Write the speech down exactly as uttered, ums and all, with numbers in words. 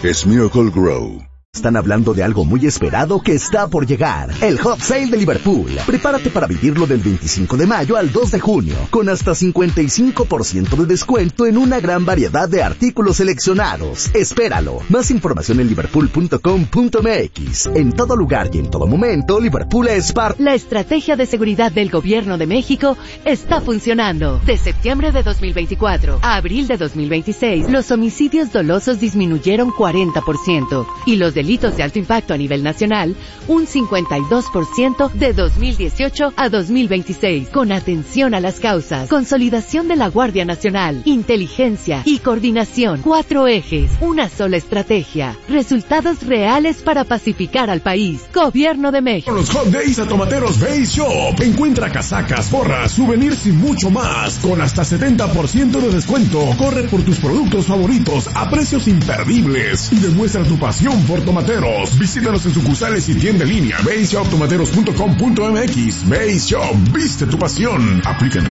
es Miracle-Gro. Están hablando de algo muy esperado que está por llegar. El Hot Sale de Liverpool. Prepárate para vivirlo del veinticinco de mayo al dos de junio, con hasta cincuenta y cinco por ciento de descuento en una gran variedad de artículos seleccionados. Espéralo. Más información en liverpool punto com punto m x. En todo lugar y en todo momento, Liverpool es parte. La estrategia de seguridad del Gobierno de México está funcionando. De septiembre de dos mil veinticuatro a abril de dos mil veintiséis, los homicidios dolosos disminuyeron cuarenta por ciento y los delitos de alto impacto a nivel nacional, un cincuenta y dos por ciento de dos mil dieciocho a dos mil veintiséis. Con atención a las causas, consolidación de la Guardia Nacional, inteligencia y coordinación. Cuatro ejes, una sola estrategia. Resultados reales para pacificar al país. Gobierno de México. Con los Hot Days a Tomateros Base Shop. Encuentra casacas, gorras, souvenirs y mucho más. Con hasta setenta por ciento de descuento. Corre por tus productos favoritos a precios imperdibles. Y demuestra tu pasión por tomateros. Visítanos en sucursales y tienda en línea base shop tomateros punto com punto m x. Base Shop, viste tu pasión. Aplican